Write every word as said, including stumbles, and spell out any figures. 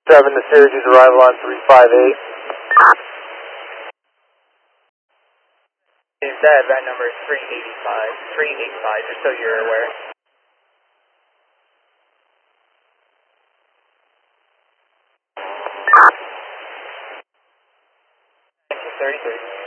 seven to Syracuse, arrival on three five eight. Is that event number three eighty-five, three eighty-five, just so you're aware. thirty-three.